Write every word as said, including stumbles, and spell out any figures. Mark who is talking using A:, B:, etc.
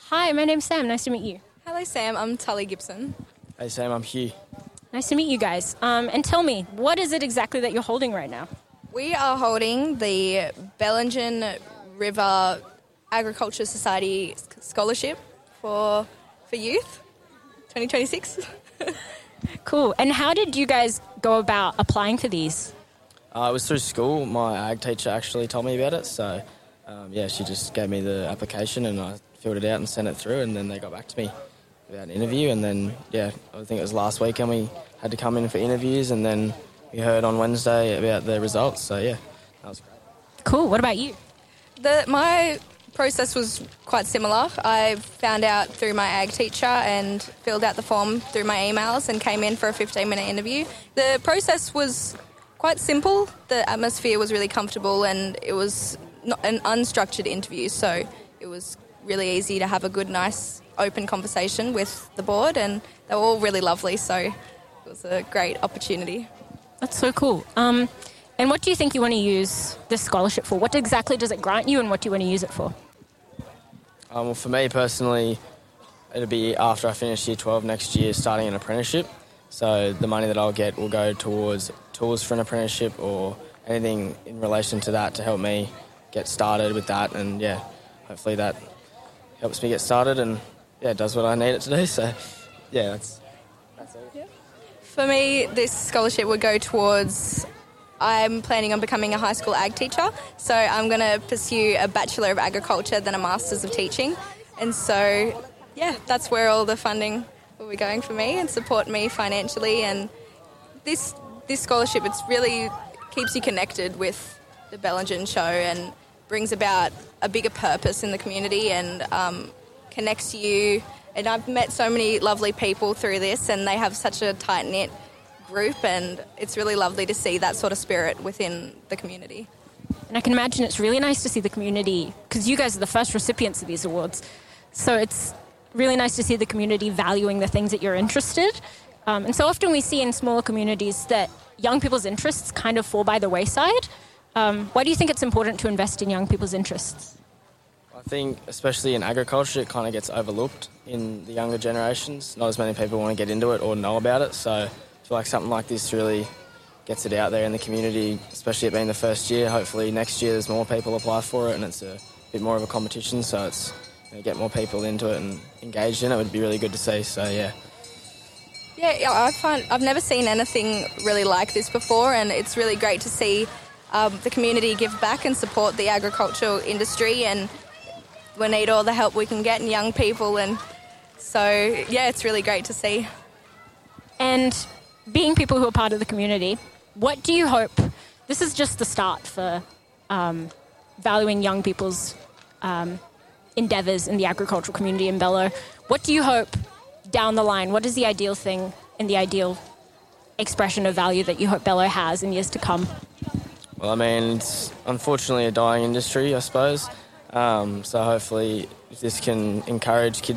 A: Hi, my name's Sam. Nice to meet you.
B: Hello, Sam. I'm Tully Gibson.
C: Hey Sam, I'm Hugh.
A: Nice to meet you guys. Um, and tell me, what is it exactly that you're holding right now?
B: We are holding the Bellingen River Agriculture Society Scholarship for for youth, twenty twenty-six.
A: Cool. And how did you guys go about applying for these?
C: Uh, it was through school. My ag teacher actually told me about it, so um, yeah, she just gave me the application and I filled it out and sent it through, and then they got back to me about an interview, and then yeah, I think it was last weekend we had to come in for interviews, and then we heard on Wednesday about the results. So yeah, that was great.
A: Cool. What about you?
B: The, my process was quite similar. I found out through my ag teacher and filled out the form through my emails and came in for a fifteen minute interview. The process was quite simple. The atmosphere was really comfortable and it was not an unstructured interview, so it was really easy to have a good, nice, open conversation with the board, and they were all really lovely, so it was a great opportunity.
A: That's so cool. Um, and what do you think you want to use this scholarship for? What exactly does it grant you, and what do you want to use it for?
C: Um, well, for me personally, it'll be after I finish year twelve next year, starting an apprenticeship. So the money that I'll get will go towards tools for an apprenticeship or anything in relation to that to help me get started with that, and yeah, hopefully that helps me get started and yeah, does what I need it to do. So yeah, that's that's it.
B: Yeah. For me, this scholarship would go towards, I'm planning on becoming a high school ag teacher, so I'm going to pursue a Bachelor of Agriculture, then a Masters of Teaching, and so yeah, that's where all the funding will be going for me and support me financially. And this this scholarship, it's really keeps you connected with the Bellingen show and brings about a bigger purpose in the community and um, connects you. And I've met so many lovely people through this, and they have such a tight-knit group, and it's really lovely to see that sort of spirit within the community.
A: And I can imagine it's really nice to see the community, because you guys are the first recipients of these awards. So it's really nice to see the community valuing the things that you're interested. Um, and so often we see in smaller communities that young people's interests kind of fall by the wayside. Um, why do you think it's important to invest in young people's interests?
C: I think especially in agriculture it kind of gets overlooked in the younger generations. Not as many people want to get into it or know about it, so I feel like something like this really gets it out there in the community, especially it being the first year. Hopefully next year there's more people apply for it and it's a bit more of a competition, so it's you know, get more people into it and engaged in it would be really good to see, so yeah.
B: Yeah, I find I've never seen anything really like this before, and it's really great to see um, the community give back and support the agricultural industry, and we need all the help we can get in young people, and so yeah, it's really great to see.
A: And being people who are part of the community, what do you hope, this is just the start for um, valuing young people's um, endeavours in the agricultural community in Bello. What do you hope down the line? What is the ideal thing and the ideal expression of value that you hope Bello has in years to come?
C: Well, I mean, it's unfortunately a dying industry, I suppose. Um, so hopefully this can encourage kids